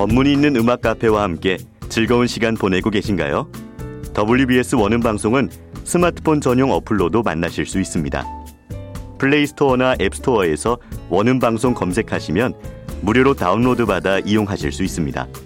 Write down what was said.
전문이 있는 음악 카페와 함께 즐거운 시간 보내고 계신가요? WBS 원음 방송은 스마트폰 전용 어플로도 만나실 수 있습니다. 플레이스토어나 앱스토어에서 원음 방송 검색하시면 무료로 다운로드 받아 이용하실 수 있습니다.